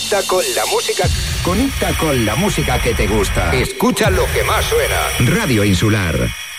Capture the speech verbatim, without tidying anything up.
Conecta con la música. Conecta con la música que te gusta. Escucha lo que más suena. Radio Insular.